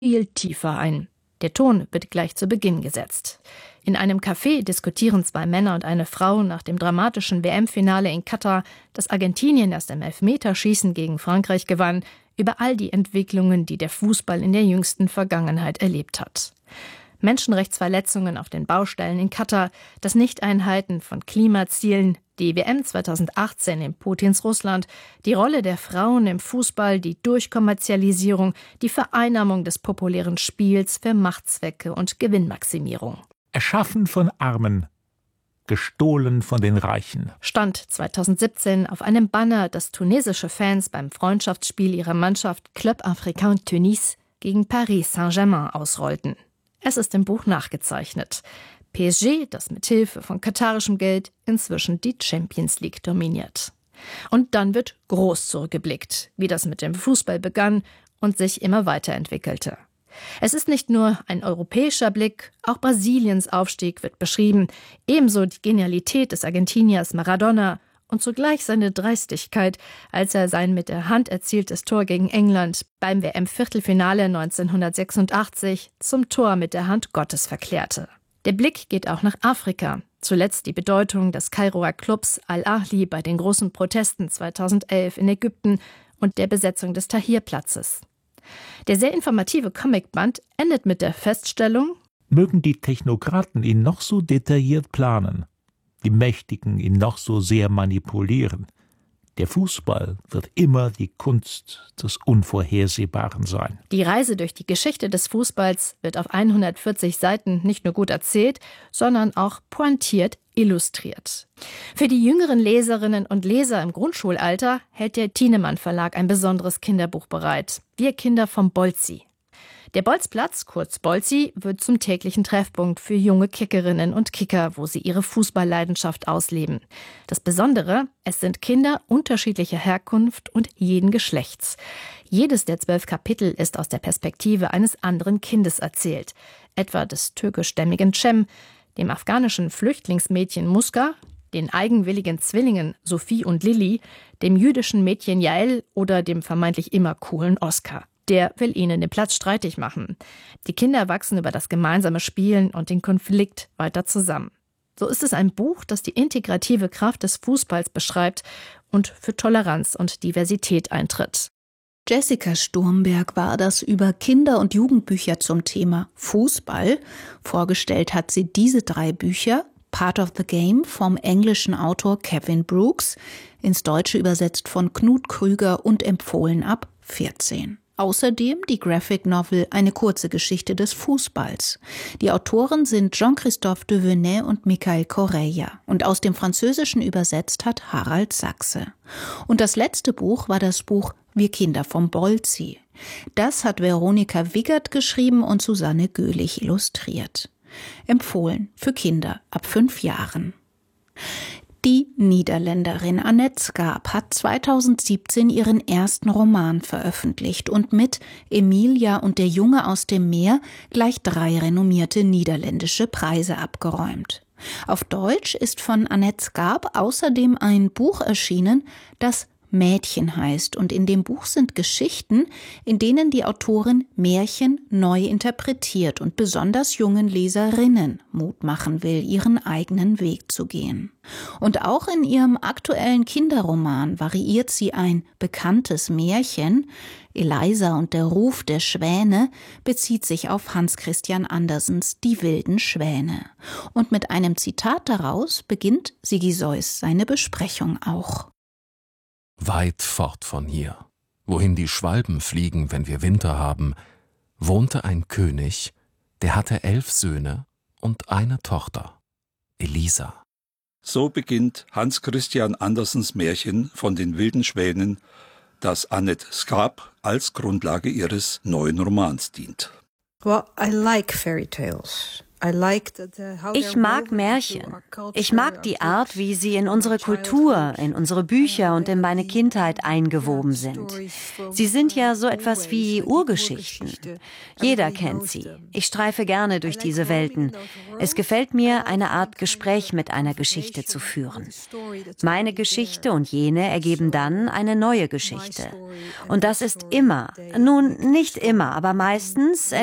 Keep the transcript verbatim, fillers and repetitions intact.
viel tiefer ein. Der Ton wird gleich zu Beginn gesetzt. In einem Café diskutieren zwei Männer und eine Frau nach dem dramatischen W M-Finale in Katar, das Argentinien erst im Elfmeterschießen gegen Frankreich gewann, über all die Entwicklungen, die der Fußball in der jüngsten Vergangenheit erlebt hat. Menschenrechtsverletzungen auf den Baustellen in Katar, das Nichteinhalten von Klimazielen, die W M zweitausendachtzehn in Putins Russland, die Rolle der Frauen im Fußball, die Durchkommerzialisierung, die Vereinnahmung des populären Spiels für Machtzwecke und Gewinnmaximierung. Erschaffen von Armen, gestohlen von den Reichen. Stand zweitausendsiebzehn auf einem Banner, das tunesische Fans beim Freundschaftsspiel ihrer Mannschaft Club Africain Tunis gegen Paris Saint-Germain ausrollten. Es ist im Buch nachgezeichnet. P S G, das mit Hilfe von katarischem Geld inzwischen die Champions League dominiert. Und dann wird groß zurückgeblickt, wie das mit dem Fußball begann und sich immer weiterentwickelte. Es ist nicht nur ein europäischer Blick, auch Brasiliens Aufstieg wird beschrieben, ebenso die Genialität des Argentiniers Maradona und zugleich seine Dreistigkeit, als er sein mit der Hand erzieltes Tor gegen England beim W M-Viertelfinale neunzehnhundertsechsundachtzig zum Tor mit der Hand Gottes verklärte. Der Blick geht auch nach Afrika, zuletzt die Bedeutung des Kairoer Clubs Al-Ahli bei den großen Protesten zweitausendelf in Ägypten und der Besetzung des Tahrir-Platzes. Der sehr informative Comicband endet mit der Feststellung: Mögen die Technokraten ihn noch so detailliert planen, die Mächtigen ihn noch so sehr manipulieren, der Fußball wird immer die Kunst des Unvorhersehbaren sein. Die Reise durch die Geschichte des Fußballs wird auf hundertvierzig Seiten nicht nur gut erzählt, sondern auch pointiert illustriert. Für die jüngeren Leserinnen und Leser im Grundschulalter hält der Thienemann Verlag ein besonderes Kinderbuch bereit. Wir Kinder vom Bolzi. Der Bolzplatz, kurz Bolzi, wird zum täglichen Treffpunkt für junge Kickerinnen und Kicker, wo sie ihre Fußballleidenschaft ausleben. Das Besondere, es sind Kinder unterschiedlicher Herkunft und jeden Geschlechts. Jedes der zwölf Kapitel ist aus der Perspektive eines anderen Kindes erzählt, etwa des türkischstämmigen Cem, dem afghanischen Flüchtlingsmädchen Muska, den eigenwilligen Zwillingen Sophie und Lilly, dem jüdischen Mädchen Jael oder dem vermeintlich immer coolen Oskar. Der will ihnen den Platz streitig machen. Die Kinder wachsen über das gemeinsame Spielen und den Konflikt weiter zusammen. So ist es ein Buch, das die integrative Kraft des Fußballs beschreibt und für Toleranz und Diversität eintritt. Jessica Sturmberg war das über Kinder- und Jugendbücher zum Thema Fußball. Vorgestellt hat sie diese drei Bücher: Part of the Game vom englischen Autor Kevin Brooks, ins Deutsche übersetzt von Knut Krüger und empfohlen ab vierzehn. Außerdem die Graphic Novel Eine kurze Geschichte des Fußballs. Die Autoren sind Jean-Christophe Devenet und Michael Correia. Und aus dem Französischen übersetzt hat Harald Sachse. Und das letzte Buch war das Buch Wir Kinder vom Bolzi. Das hat Veronika Wiggert geschrieben und Susanne Göhlich illustriert. Empfohlen für Kinder ab fünf Jahren. Die Niederländerin Annette Schaap hat zweitausendsiebzehn ihren ersten Roman veröffentlicht und mit Emilia und der Junge aus dem Meer gleich drei renommierte niederländische Preise abgeräumt. Auf Deutsch ist von Annette Schaap außerdem ein Buch erschienen, das Mädchen heißt, und in dem Buch sind Geschichten, in denen die Autorin Märchen neu interpretiert und besonders jungen Leserinnen Mut machen will, ihren eigenen Weg zu gehen. Und auch in ihrem aktuellen Kinderroman variiert sie ein bekanntes Märchen, Eliza und der Ruf der Schwäne, bezieht sich auf Hans Christian Andersens Die wilden Schwäne. Und mit einem Zitat daraus beginnt Sigi Seuss seine Besprechung auch. Weit fort von hier, wohin die Schwalben fliegen, wenn wir Winter haben, wohnte ein König, der hatte elf Söhne und eine Tochter, Elisa. So beginnt Hans Christian Andersens Märchen von den wilden Schwänen, das Annette Schaap als Grundlage ihres neuen Romans dient. Well, I like fairy tales. Ich mag Märchen. Ich mag die Art, wie sie in unsere Kultur, in unsere Bücher und in meine Kindheit eingewoben sind. Sie sind ja so etwas wie Urgeschichten. Jeder kennt sie. Ich streife gerne durch diese Welten. Es gefällt mir, eine Art Gespräch mit einer Geschichte zu führen. Meine Geschichte und jene ergeben dann eine neue Geschichte. Und das ist immer, nun nicht immer, aber meistens